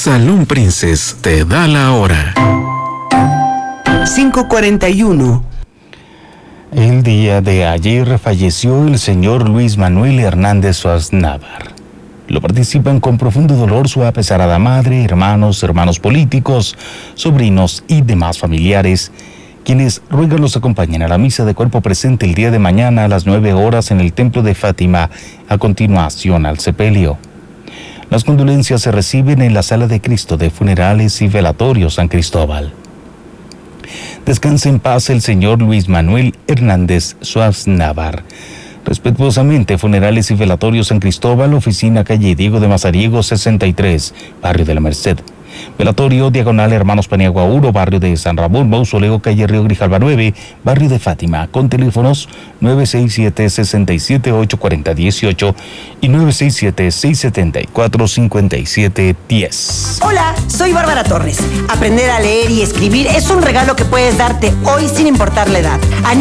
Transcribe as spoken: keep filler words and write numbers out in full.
Salón Princess te da la hora. cinco cuarenta y uno. El día de ayer falleció el señor Luis Manuel Hernández Suaznavar. Lo participan con profundo dolor su apesarada madre, hermanos, hermanos políticos, sobrinos y demás familiares, quienes ruegan los acompañen a la misa de cuerpo presente el día de mañana a las nueve horas en el Templo de Fátima, a continuación al sepelio. Las condolencias se reciben en la Sala de Cristo de Funerales y Velatorio San Cristóbal. Descanse en paz el señor Luis Manuel Hernández Suaznavar. Respetuosamente, Funerales y Velatorio San Cristóbal, oficina calle Diego de Mazariego sesenta y tres, barrio de la Merced. Velatorio, diagonal Hermanos Paniagua uno, barrio de San Ramón, Mausoleo, calle Río Grijalva nueve, barrio de Fátima, con teléfonos nueve seis siete, seis siete ocho, cuatro cero uno ocho y nueve seis siete, seis siete cuatro, cinco siete uno cero. Hola, soy Bárbara Torres. Aprender a leer y escribir es un regalo que puedes darte hoy sin importar la edad.